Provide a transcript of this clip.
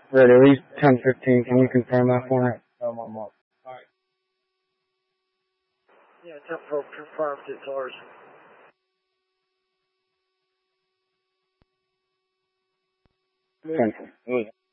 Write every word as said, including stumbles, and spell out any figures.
Ready, at least ten fifteen. Can you confirm that for me? Um, I'm up. Alright. Yeah, ten four confirmed, it's ours. Thank you.